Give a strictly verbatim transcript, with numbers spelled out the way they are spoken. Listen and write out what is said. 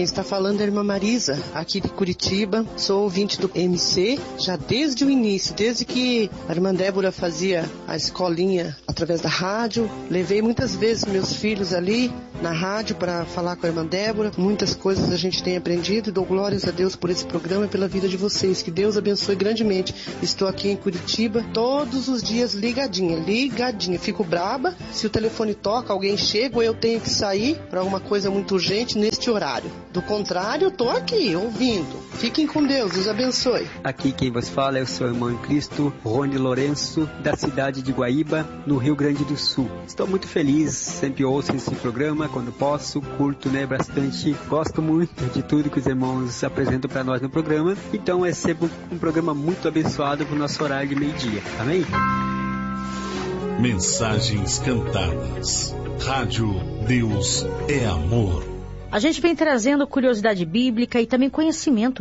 Quem está falando é a irmã Marisa, aqui de Curitiba. Sou ouvinte do M C já desde o início, desde que a irmã Débora fazia a escolinha através da rádio. Levei muitas vezes meus filhos ali na rádio para falar com a irmã Débora. Muitas coisas a gente tem aprendido e dou glórias a Deus por esse programa e pela vida de vocês. Que Deus abençoe grandemente. Estou aqui em Curitiba todos os dias ligadinha, ligadinha. Fico braba se o telefone toca, alguém chega ou eu tenho que sair para alguma coisa muito urgente neste horário. Do contrário, eu tô aqui, ouvindo. Fiquem com Deus, Deus abençoe. Aqui quem vos fala é o seu irmão em Cristo, Rony Lourenço, da cidade de Guaíba, no Rio Grande do Sul. Estou muito feliz, sempre ouço esse programa quando posso, curto, né, bastante. Gosto muito de tudo que os irmãos apresentam para nós no programa. Então é sempre um programa muito abençoado para o nosso horário de meio-dia. Amém? Mensagens cantadas. Rádio Deus é Amor. A gente vem trazendo curiosidade bíblica e também conhecimento